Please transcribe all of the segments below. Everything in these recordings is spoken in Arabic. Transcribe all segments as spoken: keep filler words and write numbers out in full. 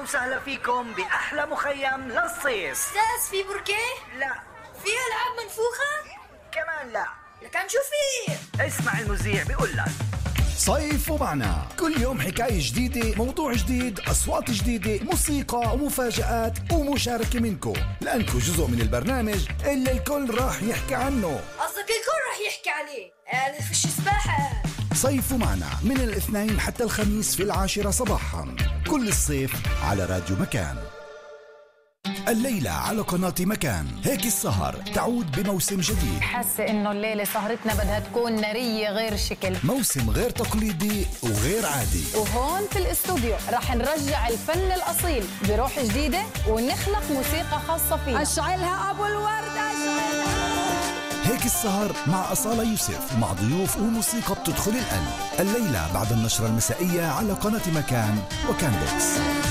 وسهلا فيكم بأحلى مخيم للصيف. أستاذ في بركة؟ لا. في ألعاب منفوخة؟ كمان لا. لكن شو في؟ اسمع المذيع بيقول لك صيف ومعنا، كل يوم حكاية جديدة، موضوع جديد، أصوات جديدة، موسيقى ومفاجآت ومشاركة منكم، لأنكم جزء من البرنامج اللي الكل راح يحكي عنه. قصدك الكل راح يحكي عليه؟ أنا فيش سباحة. صيف ومعنا من الاثنين حتى الخميس في العاشرة صباحا، كل الصيف على راديو مكان. الليلة على قناة مكان، هيك السهر تعود بموسم جديد. حاسة إنه الليلة سهرتنا بدها تكون نارية غير شكل، موسم غير تقليدي وغير عادي. وهون في الاستوديو رح نرجع الفن الأصيل بروح جديدة ونخلق موسيقى خاصة فينا. أشعلها أبو الورد أشعلها. هيك السهر مع أصالة يوسف، مع ضيوف وموسيقى بتدخل القلب. الليلة بعد النشرة المسائية على قناة مكان وكان بوكس.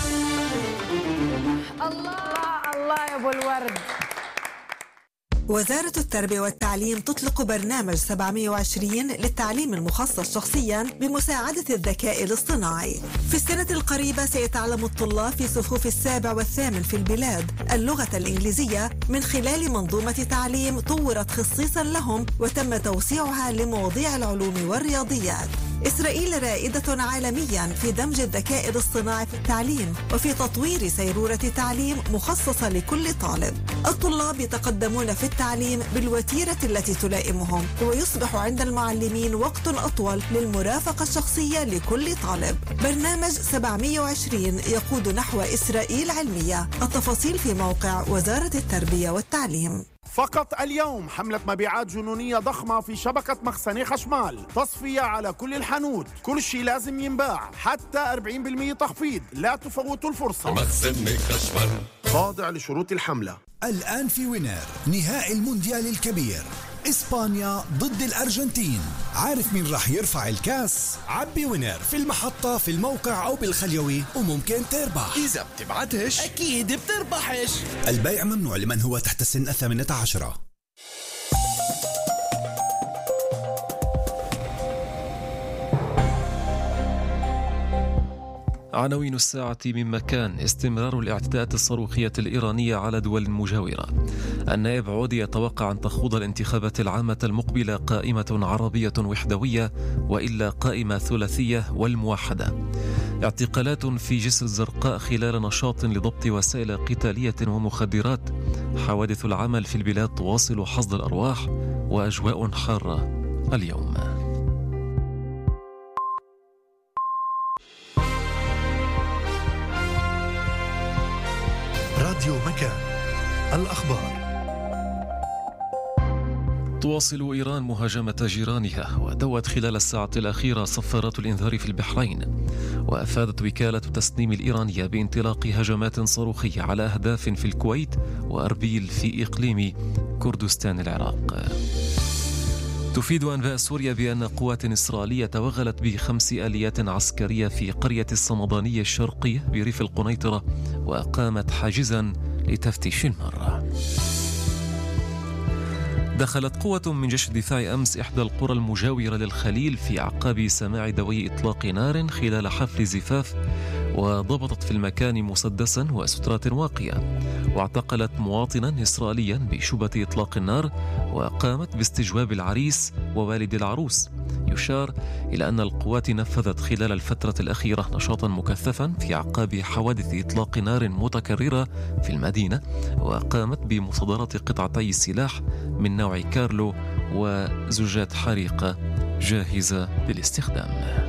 الله الله يا أبو الورد. وزارة التربية والتعليم تطلق برنامج سبعمية وعشرين للتعليم المخصص شخصياً بمساعدة الذكاء الاصطناعي. في السنة القريبة سيتعلم الطلاب في صفوف السابع والثامن في البلاد اللغة الإنجليزية من خلال منظومة تعليم طورت خصيصاً لهم وتم توسيعها لمواضيع العلوم والرياضيات. إسرائيل رائدة عالمياً في دمج الذكاء الاصطناعي في التعليم وفي تطوير سيرورة تعليم مخصصة لكل طالب. الطلاب يتقدمون في التعليم بالوتيرة التي تلائمهم، ويصبح عند المعلمين وقت أطول للمرافقة الشخصية لكل طالب. برنامج سبعمية وعشرين يقود نحو إسرائيل علمية. التفاصيل في موقع وزارة التربية والتعليم. فقط اليوم حملة مبيعات جنونية ضخمة في شبكة مخزني خشمال، تصفية على كل الحانوت، كل شيء لازم ينباع، حتى أربعين بالمئة تخفيض، لا تفوتوا الفرصة. مخزني خشمال خاضع لشروط الحملة. الآن في وينر نهائي المونديال الكبير، إسبانيا ضد الأرجنتين. عارف مين راح يرفع الكاس؟ عبي وينر في المحطة، في الموقع أو بالخليوي، وممكن تربح. إذا بتبعتش أكيد بتربحش. البيع ممنوع لمن هو تحت سن الثامنة عشرة. عناوين الساعة من مكان. استمرار الاعتداءات الصاروخية الإيرانية على دول مجاورة. النائب عودي يتوقع أن تخوض الانتخابات العامة المقبلة قائمة عربية وحدوية وإلا قائمة ثلاثية والموحدة. اعتقالات في جسر الزرقاء خلال نشاط لضبط وسائل قتالية ومخدرات. حوادث العمل في البلاد تواصل حصد الأرواح وأجواء حارة اليوم. راديو مكان، الأخبار. تواصل إيران مهاجمة جيرانها، ودوت خلال الساعة الأخيرة صفارات الإنذار في البحرين. وأفادت وكالة تسنيم الإيرانية بانطلاق هجمات صاروخية على أهداف في الكويت وأربيل في إقليم كردستان العراق. تفيد أنباء سوريا بأن قوات إسرائيلية توغلت بخمس آليات عسكرية في قرية الصمدانية الشرقية بريف القنيطرة، وأقامت حاجزا لتفتيش المرة. دخلت قوة من جيش الدفاع أمس إحدى القرى المجاورة للخليل في أعقاب سماع دوي إطلاق نار خلال حفل زفاف، وضبطت في المكان مسدسا وسترات واقية، واعتقلت مواطنا إسرائيليا بشبهة إطلاق النار، وقامت باستجواب العريس ووالد العروس. يشار إلى أن القوات نفذت خلال الفترة الأخيرة نشاطا مكثفا في أعقاب حوادث إطلاق نار متكررة في المدينة، وقامت بمصادرة قطعتي سلاح من نوع كارلو وزجاج حريقة جاهزة للاستخدام.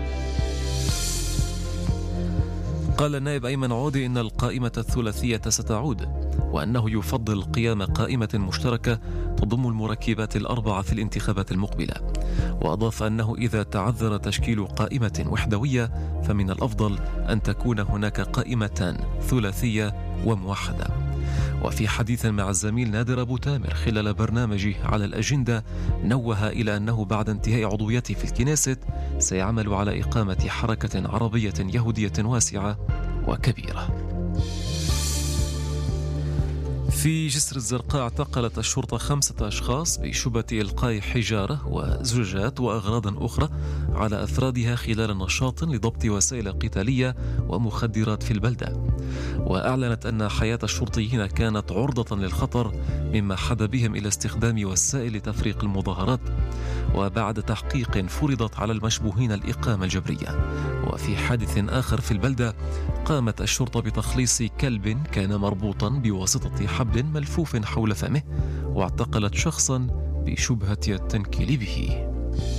قال النائب أيمن عودي إن القائمة الثلاثية ستعود، وأنه يفضل قيام قائمة مشتركة تضم المركبات الأربعة في الانتخابات المقبلة. وأضاف أنه إذا تعذر تشكيل قائمة وحدوية فمن الأفضل أن تكون هناك قائمتان ثلاثية وموحدة. وفي حديث مع الزميل نادر أبو تامر خلال برنامجه على الأجندة، نوه إلى أنه بعد انتهاء عضويته في الكنيست سيعمل على إقامة حركة عربية يهودية واسعة وكبيرة. في جسر الزرقاء اعتقلت الشرطة خمسة أشخاص بشبهة إلقاء حجارة وزجاجات وأغراض أخرى على أفرادها خلال نشاط لضبط وسائل قتالية ومخدرات في البلدة. وأعلنت أن حياة الشرطيين كانت عرضة للخطر مما حد بهم إلى استخدام وسائل لتفريق المظاهرات. وبعد تحقيق فرضت على المشبوهين الإقامة الجبرية. وفي حادث آخر في البلدة قامت الشرطة بتخليص كلب كان مربوطا بواسطة حبل ملفوف حول فمه، واعتقلت شخصا بشبهة التنكيل به.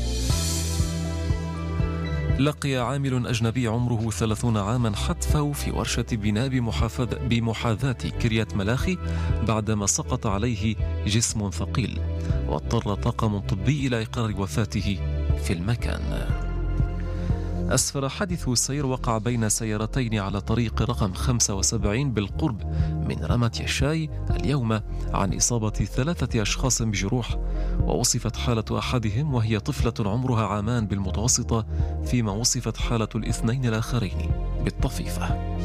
لقي عامل أجنبي عمره ثلاثين عاما حتفه في ورشة بناء بمحاذاة كريات ملاخي بعدما سقط عليه جسم ثقيل، واضطر طاقم طبي إلى إقرار وفاته في المكان. أسفر حادث سير وقع بين سيارتين على طريق رقم خمسة وسبعين بالقرب من رمة الشاي اليوم عن إصابة ثلاثة أشخاص بجروح، ووصفت حالة أحدهم وهي طفلة عمرها عامان بالمتوسطة، فيما وصفت حالة الاثنين الآخرين بالطفيفة.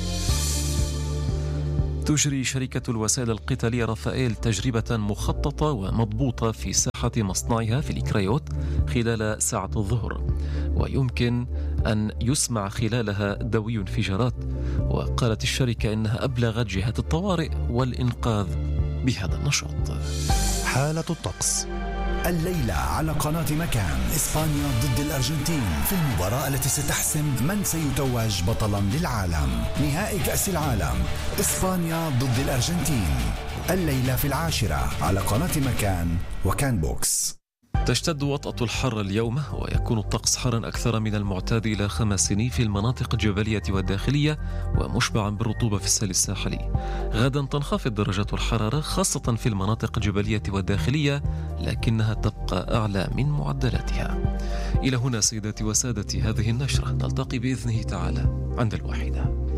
تجري شركة الوسائل القتالية رافائيل تجربة مخططة ومضبوطة في ساحة مصنعها في الإكرايوت خلال ساعة الظهر، ويمكن أن يسمع خلالها دوي انفجارات. وقالت الشركة إنها أبلغت جهات الطوارئ والإنقاذ بهذا النشاط. حالة الطقس الليلة على قناة مكان، إسبانيا ضد الأرجنتين في المباراة التي ستحسم من سيتوج بطلا للعالم. نهائي كأس العالم، إسبانيا ضد الأرجنتين، الليلة في العاشرة على قناة مكان وكان بوكس. تشتد وطأة الحر اليوم، ويكون الطقس حرا أكثر من المعتاد إلى خمس سنين في المناطق الجبلية والداخلية، ومشبعا بالرطوبة في السلك الساحلي. غدا تنخفض درجات الحرارة خاصة في المناطق الجبلية والداخلية، لكنها تبقى أعلى من معدلاتها. إلى هنا سيداتي وسادتي هذه النشرة، نلتقي بإذنه تعالى عند الواحدة.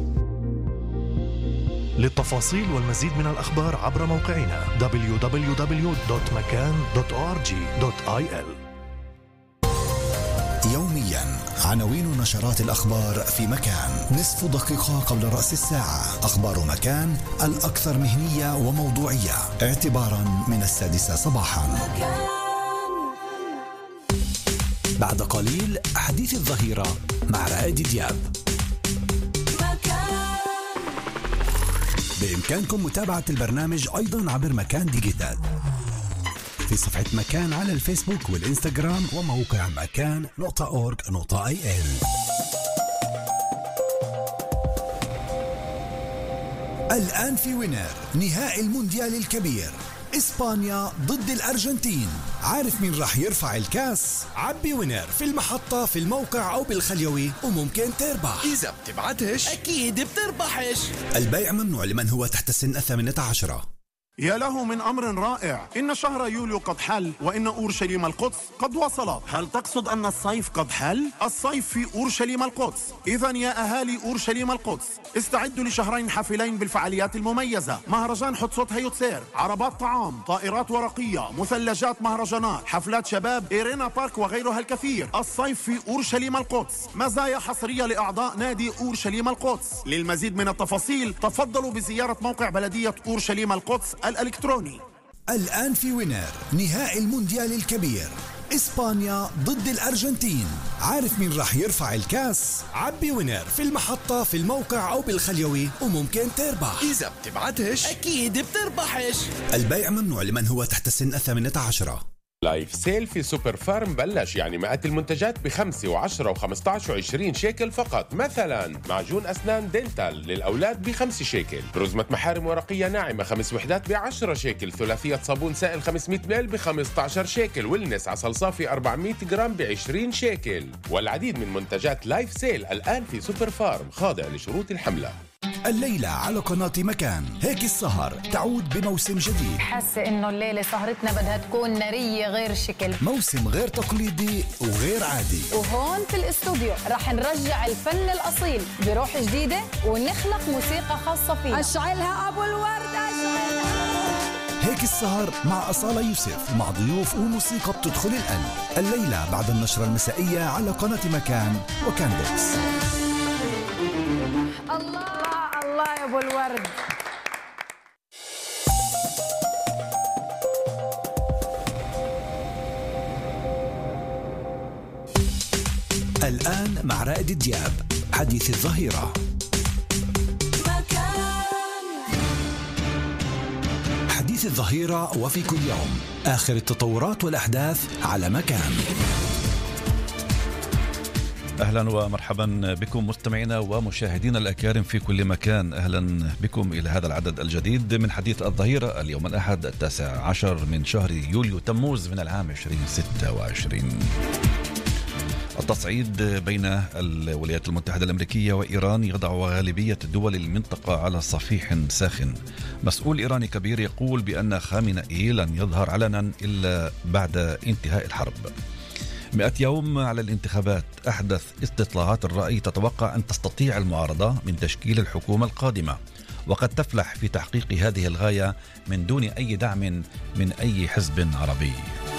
للتفاصيل والمزيد من الأخبار عبر موقعنا دبليو دبليو دبليو دوت مكان دوت أو آر جي دوت آي إل. يوميا عناوين نشرات الأخبار في مكان، نصف دقيقة قبل رأس الساعة. أخبار مكان الأكثر مهنية وموضوعية اعتبارا من السادسة صباحا. بعد قليل حديث الظهيرة مع رائد دياب. بإمكانكم متابعة البرنامج أيضا عبر مكان ديجيتال في صفحة مكان على الفيسبوك والإنستغرام وموقع مكان نقطة أورغ نقطة آي إل. الآن في وينر نهائي المونديال الكبير، إسبانيا ضد الأرجنتين. عارف مين راح يرفع الكاس؟ عبي وينر في المحطة في الموقع أو بالخليوي وممكن تربح. إذا بتبعتش أكيد بتربحش. البيع ممنوع لمن هو تحت سن الثامنة عشرة. يا له من أمر رائع، إن شهر يوليو قد حل وإن أورشليم القدس قد وصلت. هل تقصد أن الصيف قد حل؟ الصيف في أورشليم القدس. إذن يا أهالي أورشليم القدس استعدوا لشهرين حافلين بالفعاليات المميزة. مهرجان حتسوت هيوتسير، عربات طعام، طائرات ورقية، مثلجات مهرجانات، حفلات شباب، إيرينا بارك وغيرها الكثير. الصيف في أورشليم القدس، مزايا حصرية لأعضاء نادي أورشليم القدس. للمزيد من التفاصيل تفضلوا بزيارة موقع بلدية أورشليم القدس الإلكتروني. الآن في وينر نهائي المونديال الكبير، إسبانيا ضد الأرجنتين. عارف مين راح يرفع الكاس؟ عبي وينر في المحطة في الموقع أو بالخليوي وممكن تربح. إذا بتبعتش أكيد بتربحش. البيع ممنوع لمن هو تحت سن الثامنة عشرة. لايف سيل في سوبر فارم بلش، يعني مئات المنتجات بخمسة وعشرة وخمسة عشر وعشرين شيكل فقط. مثلا معجون أسنان دينتال للأولاد بخمسة شيكل، رزمة محارم ورقية ناعمة خمس وحدات بعشرة شيكل، ثلاثية صابون سائل خمسمئة ميل بخمسة عشر شيكل، والنس عسل صافي أربعمئة جرام بعشرين شيكل. والعديد من منتجات لايف سيل الآن في سوبر فارم، خاضع لشروط الحملة. الليلة على قناة مكان هيك السهر تعود بموسم جديد. حاسة إنه الليلة سهرتنا بدها تكون نارية غير شكل، موسم غير تقليدي وغير عادي. وهون في الاستوديو رح نرجع الفن الأصيل بروح جديدة ونخلق موسيقى خاصة فيه. أشعلها أبو الورد، أشعلها. هيك السهر مع أصالة يوسف، مع ضيوف وموسيقى بتدخل القلب. الليلة بعد النشرة المسائية على قناة مكان وكان بوكس. الله الله يا أبو الورد. والآن مع رائد دياب حديث الظهيرة. حديث الظهيرة وفي كل يوم آخر التطورات والأحداث على مكان. أهلا ومرحبا بكم مستمعينا ومشاهدينا الأكارم في كل مكان. أهلا بكم إلى هذا العدد الجديد من حديث الظهيرة اليوم الأحد التاسع عشر من شهر يوليو تموز من العام ألفين وستة وعشرين. التصعيد بين الولايات المتحدة الأمريكية وإيران يضع غالبية دول المنطقة على صفيح ساخن. مسؤول إيراني كبير يقول بأن خامنئي لن يظهر علنا إلا بعد انتهاء الحرب. مئة يوم على الانتخابات. أحدث استطلاعات الرأي تتوقع أن تستطيع المعارضة من تشكيل الحكومة القادمة، وقد تفلح في تحقيق هذه الغاية من دون أي دعم من أي حزب عربي.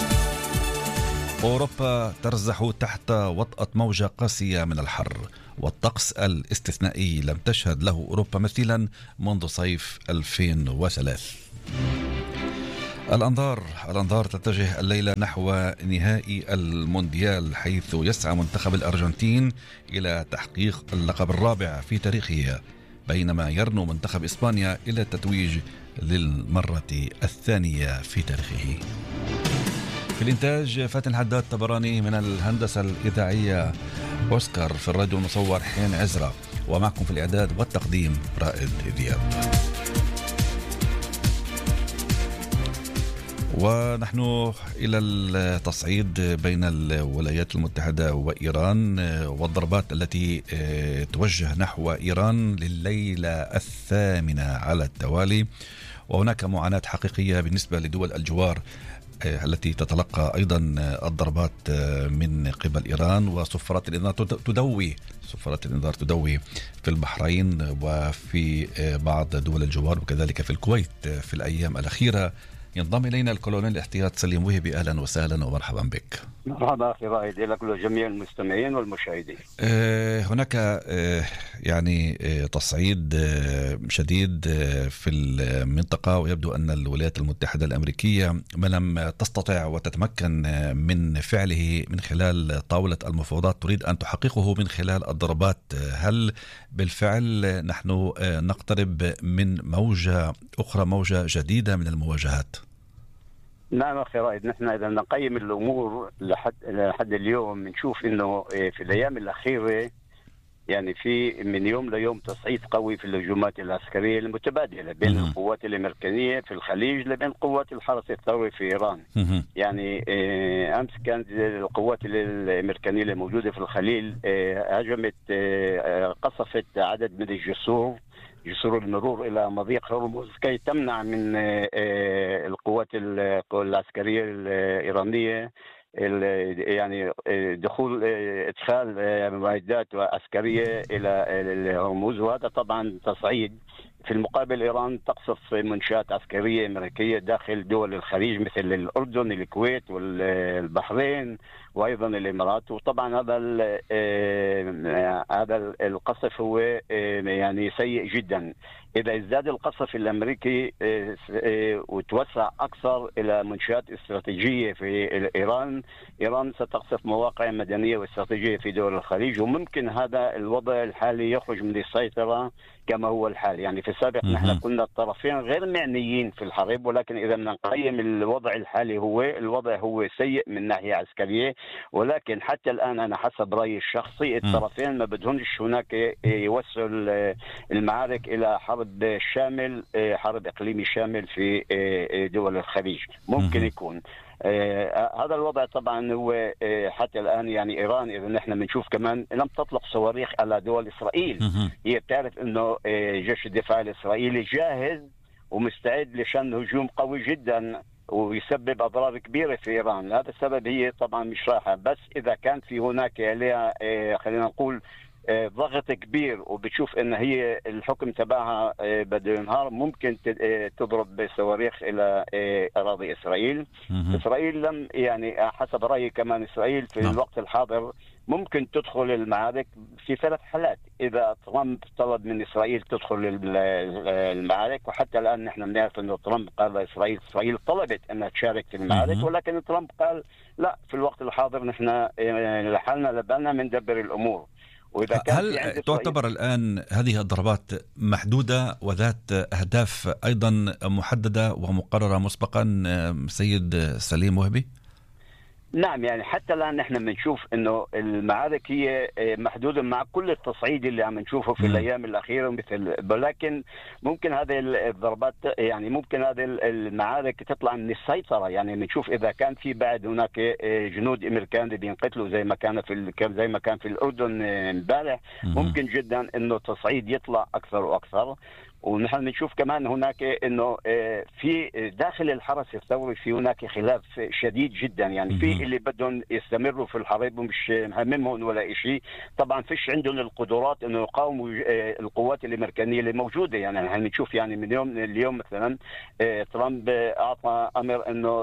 أوروبا ترزح تحت وطأة موجة قاسية من الحر، والطقس الاستثنائي لم تشهد له أوروبا مثيلا منذ صيف ألفين وثلاثة. الأنظار الأنظار تتجه الليلة نحو نهائي المونديال، حيث يسعى منتخب الأرجنتين إلى تحقيق اللقب الرابع في تاريخه، بينما يرنو منتخب إسبانيا إلى التتويج للمرة الثانية في تاريخه. في الإنتاج فاتن حداد طبراني، من الهندسة الإذاعية أوسكار، في الراديو المصور حين عزرا، ومعكم في الإعداد والتقديم رائد دياب. ونحن إلى التصعيد بين الولايات المتحدة وإيران والضربات التي توجه نحو إيران لليلة الثامنة على التوالي، وهناك معاناة حقيقية بالنسبة لدول الجوار التي تتلقى أيضا الضربات من قبل إيران، وصفارات الإنذار تدوي صفارات الإنذار تدوي في البحرين وفي بعض دول الجوار وكذلك في الكويت في الأيام الأخيرة. ينضم إلينا الكولونيل الاحتياط سليم وهبي. أهلا وسهلا ومرحبا بك. مرحبا أخي رائد، لك ولجميع المستمعين والمشاهدين. آه هناك آه يعني آه تصعيد آه شديد آه في المنطقة، ويبدو أن الولايات المتحدة الأمريكية ما لم تستطع وتتمكن آه من فعله من خلال طاولة المفاوضات تريد أن تحققه من خلال الضربات. هل بالفعل نحن آه نقترب من موجة أخرى، موجة جديدة من المواجهات؟ نعم أخي رائد، نحن إذا نقيم الأمور لحد, لحد اليوم نشوف إنه في الأيام الأخيرة يعني في من يوم ليوم تصعيد قوي في الهجومات العسكرية المتبادلة بين م- القوات الأمريكية في الخليج لبين قوات الحرس الثوري في إيران. م- يعني أمس كانت القوات الأمريكية الموجودة في الخليج هجمت قصفت عدد من الجسور جسور المرور إلى مضيق هرمز كي تمنع من القوات العسكرية الإيرانية يعني دخول إدخال معدات عسكرية إلى هرمز، وهذا طبعا تصعيد. في المقابل إيران تقصف منشآت عسكرية أمريكية داخل دول الخليج مثل الأردن، الكويت والبحرين وأيضا الإمارات. وطبعا هذا هذا القصف هو يعني سيء جدا. إذا ازداد القصف الأمريكي وتوسع أكثر إلى منشآت استراتيجية في إيران، إيران ستقصف مواقع مدنية واستراتيجية في دول الخليج، وممكن هذا الوضع الحالي يخرج من السيطرة كما هو الحال. يعني في السابق نحن كنا الطرفين غير معنيين في الحرب، ولكن إذا نقيم الوضع الحالي هو الوضع هو سيء من ناحية عسكرية. ولكن حتى الآن أنا حسب رأيي الشخصي الطرفين ما بدهمش هناك يوسعوا المعارك إلى حرب شامل، حرب إقليمي شامل في دول الخليج. ممكن يكون آه هذا الوضع. طبعا هو آه حتى الآن يعني إيران إذا نحن بنشوف كمان لم تطلق صواريخ على دول إسرائيل. هي بتعرف إنه آه جيش الدفاع الإسرائيلي جاهز ومستعد لشن هجوم قوي جدا ويسبب أضرار كبيرة في إيران. هذا السبب هي طبعا مش رايحة، بس إذا كان في هناك عليها آه خلينا نقول ضغط كبير وبتشوف ان هي الحكم تبعها بده ينهار، ممكن تضرب صواريخ الى اراضي اسرائيل. اسرائيل لم يعني حسب رايي كمان اسرائيل في الوقت الحاضر ممكن تدخل المعارك في ثلاث حالات. إذا ترامب طلب من إسرائيل تدخل المعارك، وحتى الآن نحن بنعرف أنه ترامب قال لإسرائيل إسرائيل طلبت أنها تشارك في المعارك، ولكن ترامب قال لا، في الوقت الحاضر نحن لحالنا لبالنا من دبر الأمور. وإذا كان هل تعتبر الآن هذه الضربات محدودة وذات أهداف أيضا محددة ومقررة مسبقا سيد سليم وهبي؟ نعم، يعني حتى الآن نحن بنشوف إنه المعارك هي محدودة مع كل التصعيد اللي عم نشوفه في م. الأيام الأخيرة، مثل ولكن ممكن هذه الضربات يعني ممكن هذه المعارك تطلع من السيطرة. يعني بنشوف إذا كان في بعد هناك جنود أمريكان بينقتلوا زي ما كان في زي ما كان في الأردن امبارح، ممكن جدا إنه تصعيد يطلع أكثر وأكثر. ونحن نشوف كمان هناك انه في داخل الحرس الثوري في هناك خلاف شديد جدا. يعني في اللي بدهم يستمروا في الحرب ومش مهمهم ولا شيء، طبعا فيش عندهم القدرات انه يقاوموا القوات الامريكانيه اللي موجوده. يعني نحن نشوف يعني من يوم اليوم مثلا ترامب اعطى امر انه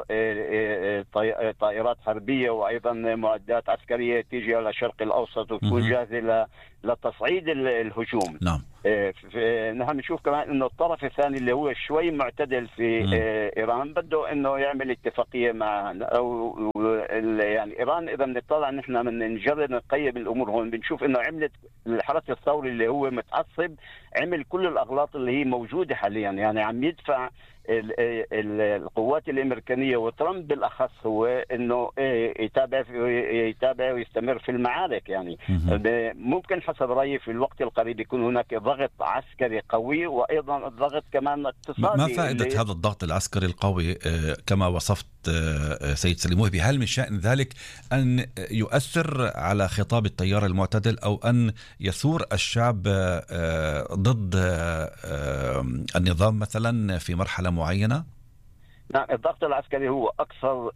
طائرات حربيه وايضا معدات عسكريه تيجي على الشرق الاوسط وتكون جاهزه لتصعيد الهجوم. نعم. نحن نشوف كمان انه الطرف الثاني اللي هو شوي معتدل في م. ايران بده انه يعمل اتفاقيه مع او يعني ايران. اذا بنطلع نحن من نجرب نقيم الامور هون بنشوف انه عملت الحرس الثوري اللي هو متعصب عمل كل الاغلاط اللي هي موجوده حاليا. يعني عم يدفع القوات الامريكانيه وترامب بالاخص هو انه يتابع يتابع ويستمر في المعارك. يعني ممكن حسب رايي في الوقت القريب يكون هناك ضغط عسكري قوي وايضا ضغط كمان اقتصادي. ما فائده اللي... هذا الضغط العسكري القوي كما وصفت سيد سليم وهبي؟ هل من شأن ذلك ان يؤثر على خطاب التيار المعتدل او ان يثور الشعب ضد النظام مثلا في مرحله معينة؟ نعم، الضغط العسكري هو أكثر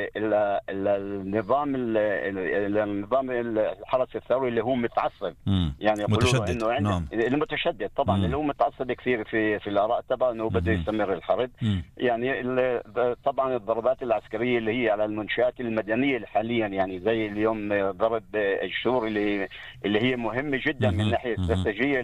النظام النظام الحرس الثوري اللي هو متعصب. يعني يقولوا إنه يعني نعم. المتشدد طبعا مم. اللي هو متعصب كثير في في الآراء تبعه إنه بده يستمر الحرب. مم. يعني طبعا الضربات العسكرية اللي هي على المنشآت المدنية حاليا، يعني زي اليوم ضرب الشور اللي اللي هي مهمة جدا مم. من ناحية استراتيجية ل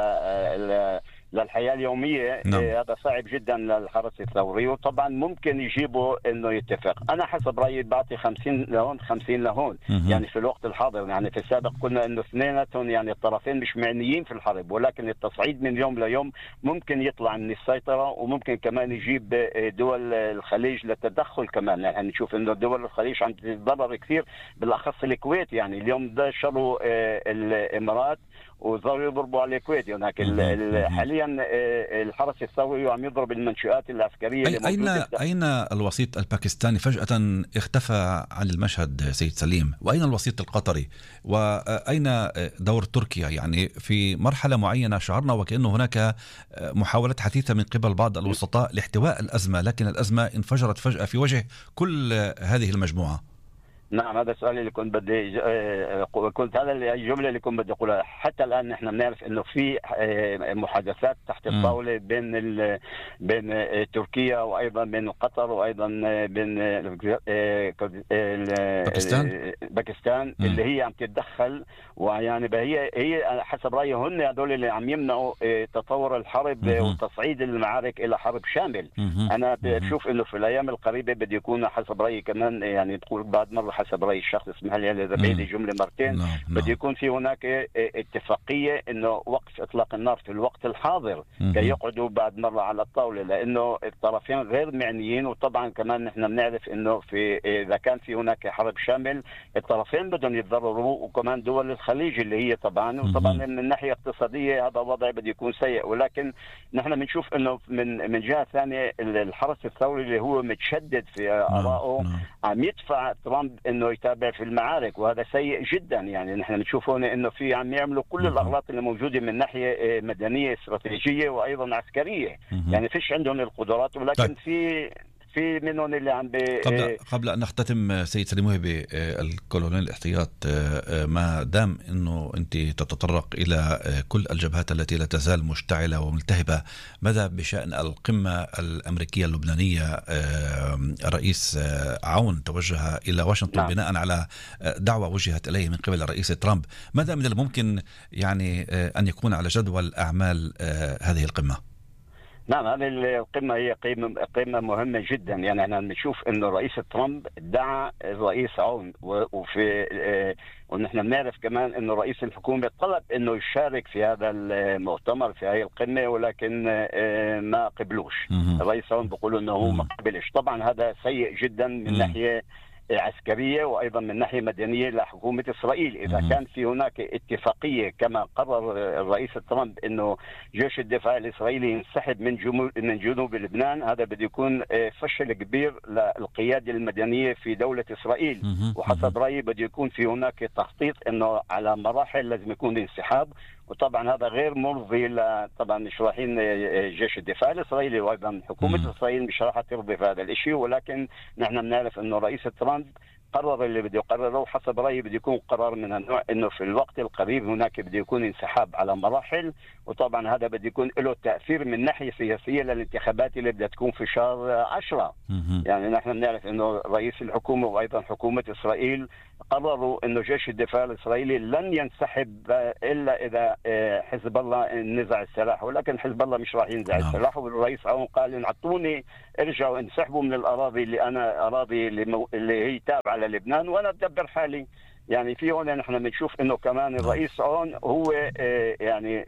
ل للحياة اليومية. نعم. هذا صعب جدا للحرس الثوري، وطبعا ممكن يجيبوا انه يتفق. انا حسب رأيي بعطي خمسين لهون خمسين لهون. مم. يعني في الوقت الحاضر، يعني في السابق قلنا انه اثنيناتهم يعني الطرفين مش معنيين في الحرب، ولكن التصعيد من يوم ليوم ممكن يطلع من السيطرة، وممكن كمان يجيب دول الخليج للتدخل كمان. يعني نشوف انه دول الخليج عم تتضرر كثير، بالاخص الكويت. يعني اليوم ده شروا الامارات وظلوا يضربوا على الكويت. هناك يعني حاليا الحرس الثوري عم يضرب المنشآت العسكرية. أي أين أين الوسيط الباكستاني فجأة اختفى عن المشهد سيد سليم؟ وأين الوسيط القطري؟ وأين دور تركيا؟ يعني في مرحلة معينة شعرنا وكأنه هناك محاولات حثيثة من قبل بعض الوسطاء لاحتواء الأزمة، لكن الأزمة انفجرت فجأة في وجه كل هذه المجموعة. نعم، هذا السؤال اللي كنت بدي كنت هذا الجملة اللي كنت بدي أقولها. حتى الآن نحن بنعرف إنه في محادثات تحت الطاولة بين ال... بين تركيا وأيضا بين قطر وأيضا بين باكستان باكستان اللي هي عم تتدخل. ويعني هي هي حسب رأيي هن هذول اللي عم يمنعوا تطور الحرب مم. وتصعيد المعارك إلى حرب شامل. مم. أنا بشوف إنه في الأيام القريبة بدي يكون حسب رأيي كمان، يعني تقول بعد مرة حسب رأي الشخص، اسمح لي إذا بعيد الجملة مرتين. نعم. بده يكون في هناك اتفاقية إنه وقف إطلاق النار في الوقت الحاضر كي يقعدوا بعد مرة على الطاولة، لأنه الطرفين غير معنيين. وطبعا كمان نحن بنعرف إنه في إذا كان في هناك حرب شامل الطرفين بدهم يتضرروا، وكمان دول الخليج اللي هي طبعا وطبعا من الناحية الاقتصادية هذا وضع بده يكون سيء. ولكن نحن بنشوف إنه من من جهة ثانية الحرس الثوري اللي هو متشدد في آرائه عم يدفع ترامب انه يتابع في المعارك، وهذا سيء جدا. يعني نحن بنشوف هنا انه في عم يعملوا كل الاغلاط اللي موجوده من ناحيه مدنيه استراتيجيه وايضا عسكريه. يعني فيش عندهم القدرات، ولكن طيب. في في منهم اللي عم بي قبل قبل ان نختتم سيد سليم وهبي، الكولونيل الاحتياط، ما دام انه انت تتطرق الى كل الجبهات التي لا تزال مشتعله وملتهبه، ماذا بشان القمه الامريكيه اللبنانيه؟ الرئيس عون توجه الى واشنطن نعم. بناء على دعوه وجهت اليه من قبل الرئيس ترامب، ماذا من الممكن يعني ان يكون على جدول اعمال هذه القمه؟ نعم، هذه القمة هي قمة قمة مهمة جدا. يعني احنا بنشوف انه الرئيس ترامب دعا الرئيس عون، وفي ونحن بنعرف كمان انه رئيس الحكومة طلب انه يشارك في هذا المؤتمر في هذه القمة، ولكن ما قبلوش. الرئيس عون بيقول انه هو ما قبلش. طبعا هذا سيء جدا من ناحية عسكرية وأيضا من ناحية مدنية لحكومة إسرائيل. إذا كان في هناك اتفاقية كما قرر الرئيس ترامب أنه جيش الدفاع الإسرائيلي ينسحب من من جنوب لبنان، هذا بده يكون فشل كبير للقيادة المدنية في دولة إسرائيل. وحسب رأيي بده يكون في هناك تخطيط أنه على مراحل لازم يكون انسحاب، وطبعا هذا غير مرضي. طبعا مش رايحين جيش الدفاع الإسرائيلي وأيضا حكومة إسرائيل مش راح ترضي في هذا الشيء، ولكن نحن بنعرف أنه رئيس ترامب قرر اللي بده يقرره. وحسب رأيي بده يكون قرار من النوع انه في الوقت القريب هناك بده يكون انسحاب على مراحل، وطبعا هذا بده يكون له تأثير من ناحية سياسية للانتخابات اللي بدها تكون في شهر عشرة. يعني نحن بنعرف انه رئيس الحكومة وايضا حكومة اسرائيل قرروا انه جيش الدفاع الاسرائيلي لن ينسحب الا اذا حزب الله نزع السلاح، ولكن حزب الله مش راح ينزع السلاح. والرئيس عون قال ان اعطوني ارجعوا انسحبوا من الاراضي اللي انا اراضي اللي هي تابعه للبنان وانا بدبر حالي. يعني في هون نحن بنشوف انه كمان الرئيس عون هو يعني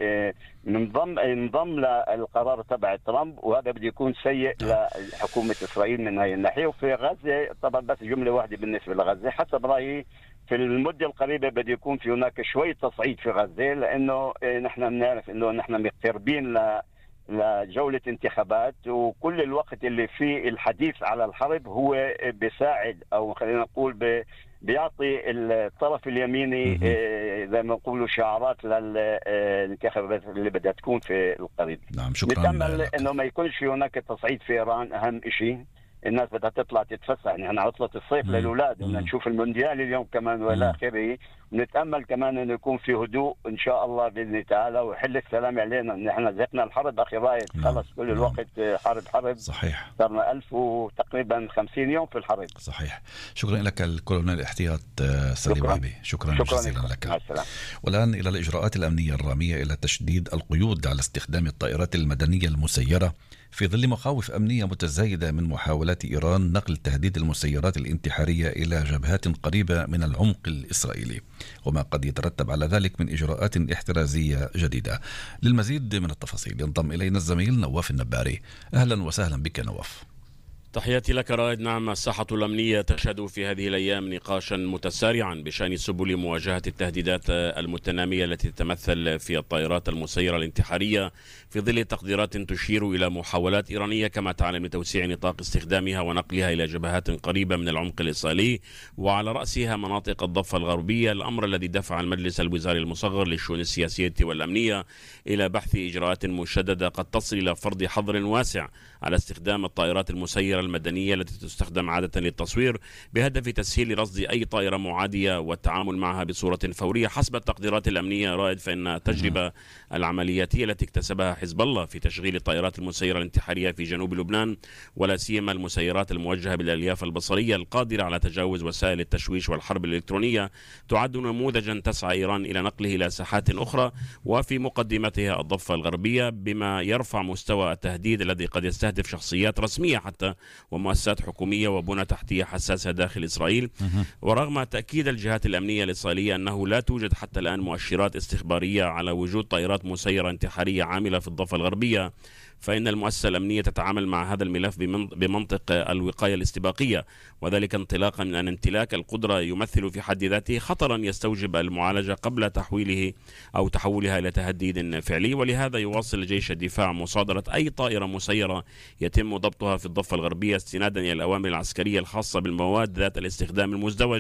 منضم انضم للقرار تبع ترامب، وهذا بده يكون سيء لحكومة اسرائيل من هاي الناحية. وفي غزة طبعا بس جملة واحدة بالنسبة لغزة، حسب رأيي في المدة القريبة بده يكون في هناك شوية تصعيد في غزة، لانه نحن بنعرف انه نحن مقتربين ل لجولة انتخابات، وكل الوقت اللي فيه الحديث على الحرب هو بيساعد او خلينا نقول ب بيعطي الطرف اليميني زي ما نقولوا شعارات للانتخابات اللي بدها تكون في القريب. نعم شكرا. نتأمل انه ما يكونش في هناك تصعيد في ايران، اهم شيء الناس بدها تطلع تتفسح. نحن عطلة الصيف للأولاد، بدنا نشوف المونديال اليوم كمان والى اخره. ونتأمل كمان انه يكون في هدوء ان شاء الله باذن الله تعالى، ويحل السلام علينا. نحن زهقنا الحرب اخي رايد، خلص كل نعم. الوقت حرب حرب. صحيح. صرنا ألف وتقريبا خمسين يوم في الحرب. صحيح. شكرا لك الكولونيل الاحتياط سليم وهبي، شكرا, شكرا جزيلا لك. مع السلامة. والآن إلى الإجراءات الأمنية الرامية إلى تشديد القيود على استخدام الطائرات المدنية المسيرة في ظل مخاوف أمنية متزايدة من محاولات إيران نقل تهديد المسيرات الانتحارية إلى جبهات قريبة من العمق الإسرائيلي، وما قد يترتب على ذلك من إجراءات احترازية جديدة. للمزيد من التفاصيل ينضم إلينا الزميل نواف النباري. أهلا وسهلا بك نواف. تحياتي لك رائد. نعم، الساحة الأمنية تشهد في هذه الأيام نقاشا متسارعا بشأن سبل مواجهة التهديدات المتنامية التي تتمثل في الطائرات المسيرة الانتحارية، في ظل تقديرات تشير إلى محاولات إيرانية كما تعلم لتوسيع نطاق استخدامها ونقلها إلى جبهات قريبة من العمق الإسرائيلي، وعلى رأسها مناطق الضفة الغربية، الأمر الذي دفع المجلس الوزاري المصغر للشؤون السياسية والأمنية إلى بحث إجراءات مشددة قد تصل إلى فرض حظر واسع على استخدام الطائرات المسيرة المدنية التي تستخدم عادة للتصوير، بهدف تسهيل رصد أي طائرة معادية والتعامل معها بصورة فورية. حسب التقديرات الأمنية رائد، فإن التجربة العملياتية التي اكتسبها حزب الله في تشغيل الطائرات المسيرة الانتحارية في جنوب لبنان، ولا سيما المسيرات الموجهة بالألياف البصرية القادرة على تجاوز وسائل التشويش والحرب الإلكترونية، تعد نموذجا تسعى إيران إلى نقله إلى ساحات أخرى، وفي مقدمتها الضفة الغربية، بما يرفع مستوى التهديد الذي قد يستهدف شخصيات رسمية حتى ومؤسسات حكومية وبنى تحتية حساسة داخل إسرائيل. ورغم تأكيد الجهات الأمنية الإسرائيلية أنه لا توجد حتى الآن مؤشرات استخبارية على وجود طائرات مسيرة انتحارية عاملة في الضفة الغربية، فإن المؤسسة الأمنية تتعامل مع هذا الملف بمنطق الوقاية الاستباقية، وذلك انطلاقا من أن امتلاك القدرة يمثل في حد ذاته خطرا يستوجب المعالجة قبل تحويله أو تحولها إلى تهديد فعلي. ولهذا يواصل جيش الدفاع مصادرة أي طائرة مسيرة يتم ضبطها في الضفة الغربية استنادا إلى الأوامر العسكرية الخاصة بالمواد ذات الاستخدام المزدوج،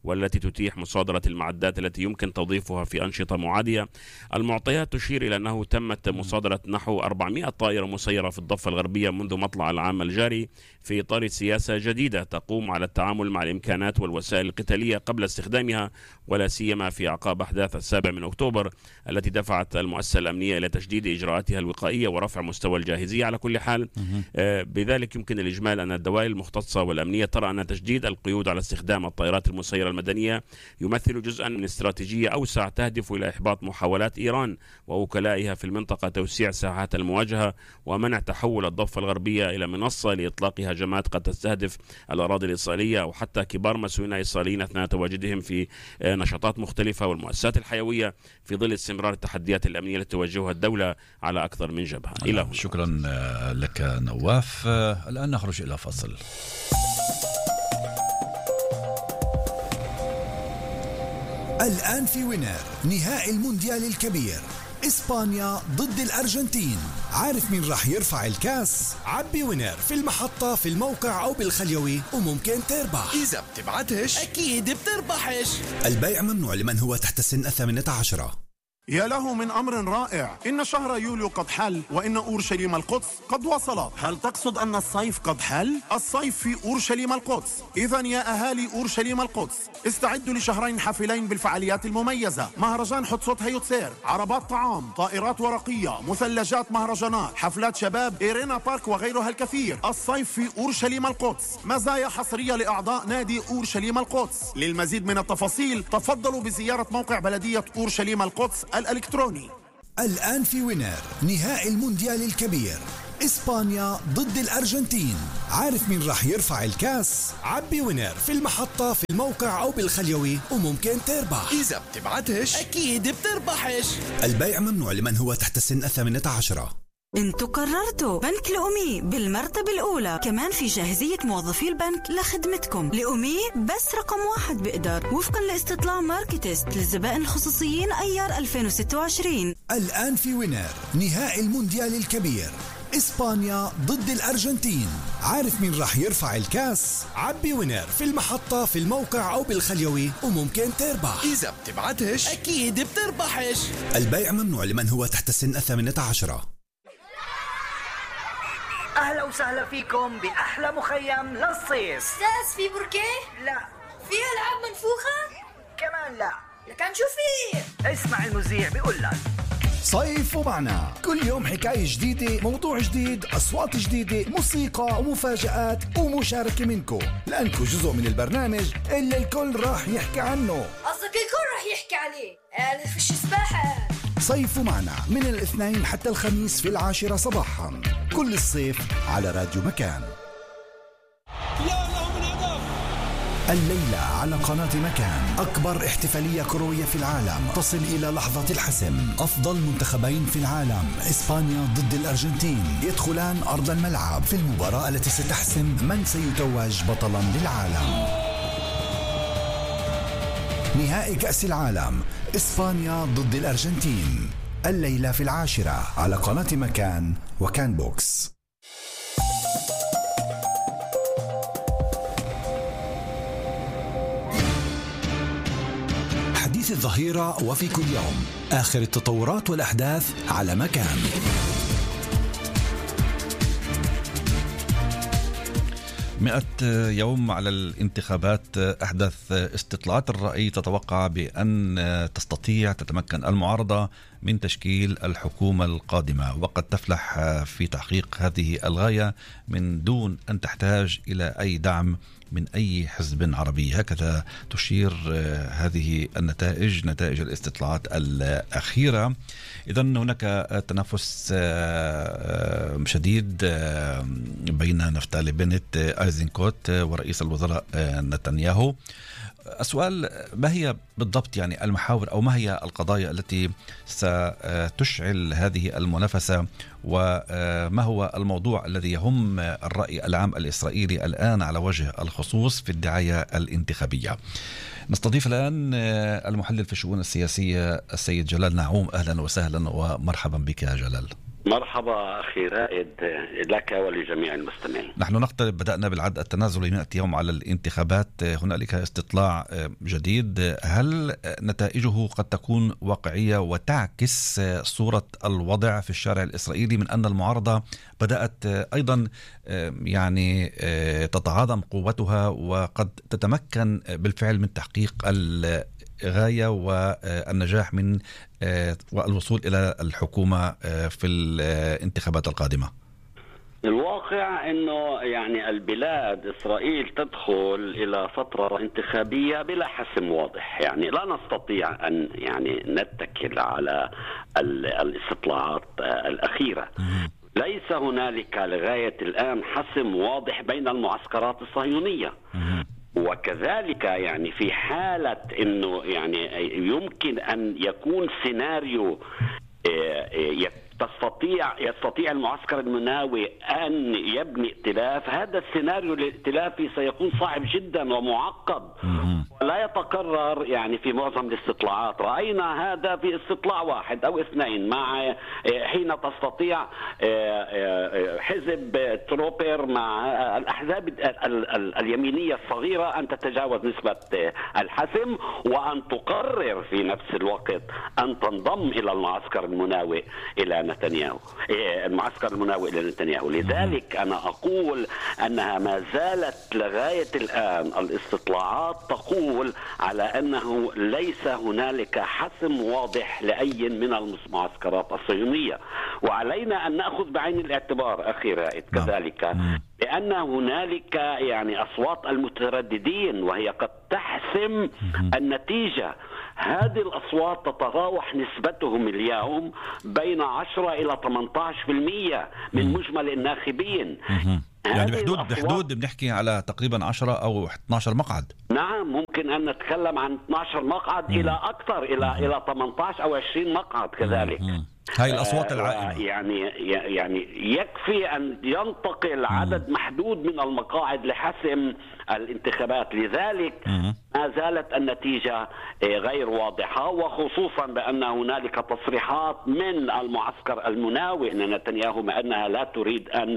والتي تتيح مصادرة المعدات التي يمكن توظيفها في أنشطة معادية. المعطيات تشير إلى أنه تمت مصادرة نحو أربعمائة طائرة مسيرة في الضفة الغربية منذ مطلع العام الجاري في إطار سياسة جديدة تقوم على التعامل مع الإمكانات والوسائل القتالية قبل استخدامها، ولا سيما في أعقاب أحداث السابع من أكتوبر التي دفعت المؤسسة الأمنية إلى تجديد إجراءاتها الوقائية ورفع مستوى الجاهزية. على كل حال آه بذلك يمكن الإجمال أن الدوائر المختصة والأمنية ترى أن تجديد القيود على استخدام الطائرات المسيرة المدنية يمثل جزءا من استراتيجية أوسع تهدف إلى إحباط محاولات إيران ووكلائها في المنطقة توسيع ساحات المواجهة ومنع تحول الضفة الغربية إلى منصة لإطلاق هجمات قد تستهدف الأراضي الإسرائيلية أو حتى كبار مسؤولين إسرائيليين أثناء تواجدهم في نشاطات مختلفة والمؤسسات الحيوية في ظل استمرار التحديات الأمنية التي تواجهها الدولة على أكثر من جبهة. إلى هنا. شكرا لك نواف. الآن نخرج إلى فصل. الآن في وينر نهائي المونديال الكبير، إسبانيا ضد الأرجنتين. عارف مين راح يرفع الكاس؟ عبي وينر في المحطة في الموقع أو بالخليوي وممكن تربح. إذا بتبعتش أكيد بتربحش. البيع ممنوع لمن هو تحت سن الثامنة عشرة. يا له من أمر رائع، إن شهر يوليو قد حل وإن أورشليم القدس قد وصلت. هل تقصد أن الصيف قد حل؟ الصيف في أورشليم القدس. إذن يا أهالي أورشليم القدس استعدوا لشهرين حافلين بالفعاليات المميزة: مهرجان حتسوت هيوتسير، عربات طعام، طائرات ورقية، مثلجات مهرجانات، حفلات شباب، إيرينا بارك وغيرها الكثير. الصيف في أورشليم القدس، مزايا حصرية لأعضاء نادي أورشليم القدس. للمزيد من التفاصيل تفضلوا بزيارة موقع بلدية أورشليم القدس الإلكتروني. الآن في وينر نهائي المونديال الكبير، إسبانيا ضد الأرجنتين. عارف مين راح يرفع الكاس؟ عبي وينر في المحطة في الموقع أو بالخليوي وممكن تربح. إذا بتبعتش أكيد بتربحش. البيع ممنوع لمن هو تحت سن الثامنة عشرة. انتوا قررتوا بنك لأمي بالمرتبة الأولى، كمان في جاهزية موظفي البنك لخدمتكم. لأمي بس رقم واحد بقدر وفقا لاستطلاع ماركتست للزبائن الخصوصيين أيار ألفين وستة وعشرين. الآن في وينر نهائي المونديال الكبير، إسبانيا ضد الأرجنتين. عارف مين راح يرفع الكاس؟ عبي وينر في المحطة في الموقع أو بالخليوي وممكن تربح. إذا بتبعتش أكيد بتربحش. البيع ممنوع لمن هو تحت سن الثامنة عشرة. أهلا وسهلا فيكم بأحلى مخيم للصيف. أستاذ في بركيه؟ لا. في ألعاب منفوخة؟ كمان لا. لكن شو في؟ اسمع المذيع بيقول لك صيف ومعنا كل يوم حكاية جديدة، موضوع جديد، أصوات جديدة، موسيقى ومفاجآت ومشاركة منكم، لأنكم جزء من البرنامج اللي الكل راح يحكي عنه. قصدك الكل راح يحكي عليه؟ أنا فيش سباحة. صيف معنا من الاثنين حتى الخميس في العاشرة صباحا كل الصيف على راديو مكان. الليلة على قناة مكان أكبر احتفالية كروية في العالم تصل إلى لحظة الحسم. أفضل منتخبين في العالم إسبانيا ضد الأرجنتين يدخلان أرض الملعب في المباراة التي ستحسم من سيتوج بطلا للعالم. نهائي كأس العالم إسبانيا ضد الأرجنتين الليلة في العاشرة على قناة مكان وكان بوكس. حديث الظهيرة وفي كل يوم آخر التطورات والأحداث على مكان. مئة يوم على الانتخابات، أحدث استطلاعات الرأي تتوقع بأن تستطيع تتمكن المعارضة من تشكيل الحكومة القادمة، وقد تفلح في تحقيق هذه الغاية من دون أن تحتاج إلى أي دعم من أي حزب عربي. هكذا تشير هذه النتائج، نتائج الاستطلاعات الأخيرة. إذن هناك تنافس شديد بين نفتالي بنت آيزنكوت ورئيس الوزراء نتنياهو. السؤال: ما هي بالضبط يعني المحاور أو ما هي القضايا التي ستشعل هذه المنافسة، وما هو الموضوع الذي يهم الرأي العام الإسرائيلي الآن على وجه الخصوص في الدعاية الانتخابية؟ نستضيف الآن المحلل في الشؤون السياسية السيد جلال نعوم. أهلا وسهلا ومرحبا بك يا جلال. مرحبا أخي رائد لك ولجميع المستمعين. نحن نقترب، بدأنا بالعد التنازلي مئة يوم على الانتخابات، هنالك استطلاع جديد، هل نتائجه قد تكون واقعية وتعكس صورة الوضع في الشارع الإسرائيلي من أن المعارضة بدأت أيضا يعني تتعاظم قوتها وقد تتمكن بالفعل من تحقيق غاية والنجاح من والوصول إلى الحكومة في الانتخابات القادمة؟ الواقع أنه يعني البلاد إسرائيل تدخل إلى فترة انتخابية بلا حسم واضح، يعني لا نستطيع أن يعني نتكل على الاستطلاعات الأخيرة. ليس هنالك لغاية الآن حسم واضح بين المعسكرات الصهيونية، وكذلك يعني في حالة انه يعني يمكن ان يكون سيناريو تستطيع يستطيع المعسكر المناوي ان يبني ائتلاف، هذا السيناريو الائتلافي سيكون صعب جدا ومعقد ولا يتكرر يعني في معظم الاستطلاعات. رأينا هذا في استطلاع واحد او اثنين مع حين تستطيع حزب تروبر مع الاحزاب اليمينية الصغيرة ان تتجاوز نسبة الحسم وان تقرر في نفس الوقت ان تنضم الى المعسكر المناوي الى نتنياهو، المعسكر المناوي إلى نتنياهو. لذلك أنا أقول أنها ما زالت لغاية الآن الاستطلاعات تقول على أنه ليس هنالك حسم واضح لأي من المعسكرات الصهيونية، وعلينا أن نأخذ بعين الاعتبار أخي رائد كذلك لأن هنالك يعني أصوات المترددين وهي قد تحسم النتيجة. هذه الأصوات تتراوح نسبتهم اليوم بين عشرة إلى ثمانية عشر بالمئة من مجمل الناخبين. يعني بحدود بحدود بنحكي على تقريبا عشرة أو اثني عشر مقعد. نعم، ممكن أن نتكلم عن اثني عشر مقعد مم. إلى أكثر إلى مم. إلى ثمانية عشر أو عشرين مقعد كذلك. مم. هاي الأصوات العائمة. يعني يعني يكفي أن ينتقل عدد محدود من المقاعد لحسم الانتخابات. لذلك ما زالت النتيجة غير واضحة، وخصوصا بأن هنالك تصريحات من المعسكر المناوئ أن نتنياهو مع أنها لا تريد أن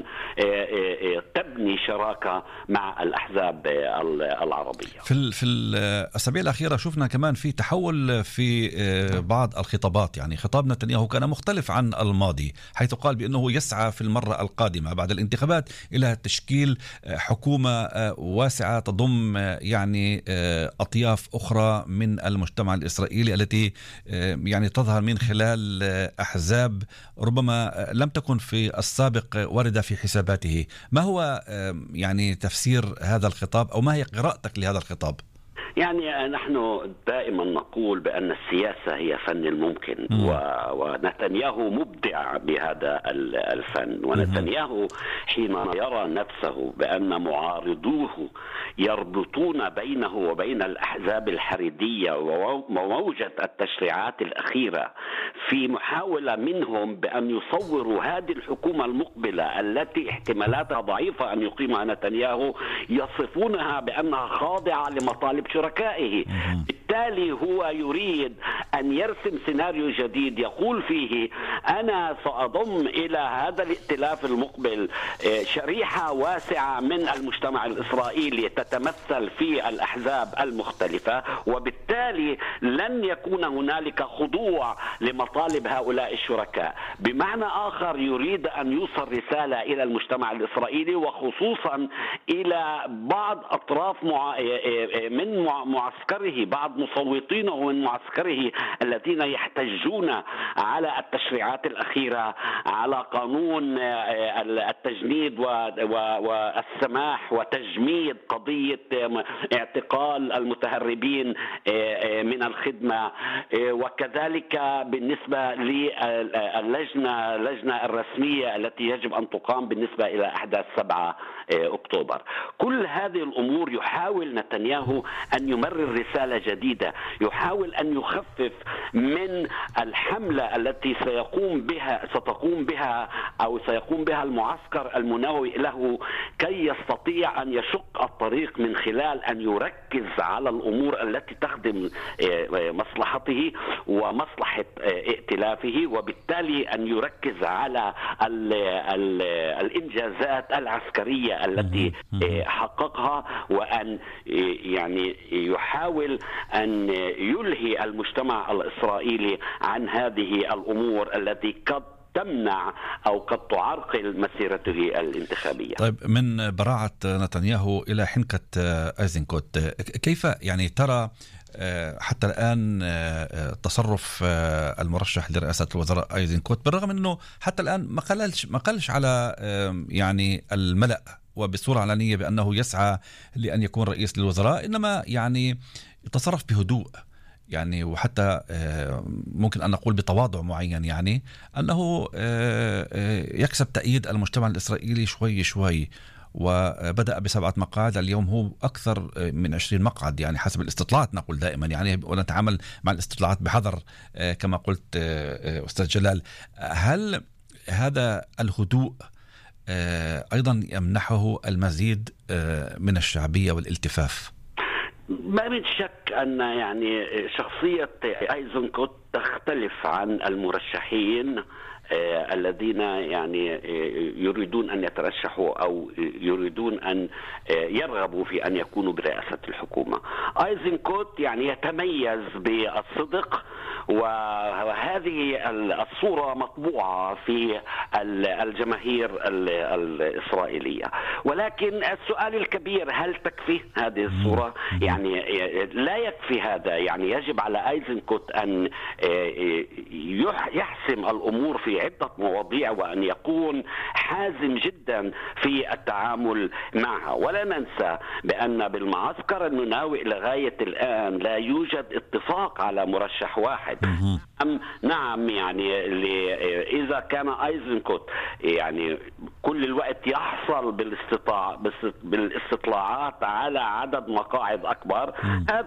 تبني شراكة مع الأحزاب العربية. في في الأسابيع الأخيرة شفنا كمان في تحول في بعض الخطابات، يعني خطاب نتنياهو كان مختلف عن الماضي، حيث قال بأنه يسعى في المرة القادمة بعد الانتخابات إلى تشكيل حكومة واسعة تضم يعني أطياف أخرى من المجتمع الإسرائيلي التي يعني تظهر من خلال أحزاب ربما لم تكن في السابق واردة في حساباته. ما هو يعني تفسير هذا الخطاب أو ما هي قراءتك لهذا الخطاب؟ يعني نحن دائما نقول بأن السياسة هي فن الممكن، ونتنياهو مبدع بهذا الفن. ونتنياهو حين يرى نفسه بأن معارضوه يربطون بينه وبين الأحزاب الحريدية وموجة التشريعات الأخيرة في محاولة منهم بأن يصوروا هذه الحكومة المقبلة التي احتمالاتها ضعيفة أن يقيمها نتنياهو، يصفونها بأنها خاضعة لمطالب شركائه. بالتالي هو يريد أن يرسم سيناريو جديد يقول فيه أنا سأضم إلى هذا الائتلاف المقبل شريحة واسعة من المجتمع الإسرائيلي تتمثل في الأحزاب المختلفة، وبالتالي لن يكون هنالك خضوع لمطالب هؤلاء الشركاء. بمعنى آخر يريد أن يوصل رسالة إلى المجتمع الإسرائيلي وخصوصا إلى بعض أطراف مع... من معسكره، بعض مصوتينه من معسكره الذين يحتجون على التشريعات الأخيرة، على قانون التجنيد والسماح وتجميد قضية اعتقال المتهربين من الخدمة، وكذلك بالنسبة للجنة اللجنة الرسمية التي يجب أن تقام بالنسبة إلى أحداث سبعة أكتوبر. كل هذه الأمور يحاول نتنياهو أن يمرر رسالة جديدة جديدة، يحاول أن يخفف من الحملة التي سيقوم بها ستقوم بها أو سيقوم بها المعسكر المناوئ له، كي يستطيع أن يشق الطريق من خلال أن يركز على الأمور التي تخدم مصلحته ومصلحة ائتلافه، وبالتالي أن يركز على ال ال الإنجازات العسكرية التي حققها، وأن يعني يحاول أن يلهي المجتمع الإسرائيلي عن هذه الأمور التي قد تمنع أو قد تعرقل مسيرته الانتخابية. طيب، من براعة نتنياهو إلى حنكة أيزنكوت، كيف يعني ترى حتى الآن تصرف المرشح لرئاسة الوزراء أيزنكوت، بالرغم أنه حتى الآن ما قالش ما قالش على يعني الملأ وبصورة علنية بأنه يسعى لأن يكون رئيس للوزراء، إنما يعني يتصرف بهدوء يعني، وحتى ممكن أن نقول بتواضع معين، يعني أنه يكسب تأييد المجتمع الإسرائيلي شوي شوي، وبدأ بسبعة مقاعد، اليوم هو أكثر من عشرين مقعد يعني حسب الاستطلاعات نقول دائما يعني، ونتعامل مع الاستطلاعات بحذر كما قلت أستاذ جلال. هل هذا الهدوء أيضا يمنحه المزيد من الشعبية والالتفاف؟ ما من شك أن يعني شخصية أيزنكوت تختلف عن المرشحين آه الذين يعني آه يريدون أن يترشحوا أو يريدون أن آه يرغبوا في أن يكونوا برئاسة الحكومة. أيزنكوت يعني يتميز بالصدق، وهذه الصورة مطبوعة في الجماهير الإسرائيلية، ولكن السؤال الكبير، هل تكفي هذه الصورة؟ يعني لا يكفي هذا، يعني يجب على أيزنكوت أن يحسم الأمور في عدة مواضيع، وأن يكون حازم جدا في التعامل معها. ولا ننسى بأن بالمعسكر المناوئ لغاية الآن لا يوجد اتفاق على مرشح واحد. أم نعم، يعني إذا كان أيزنكوت يعني كل الوقت يحصل بالاستطاع بالاستطلاعات على عدد مقاعد أكبر، هذا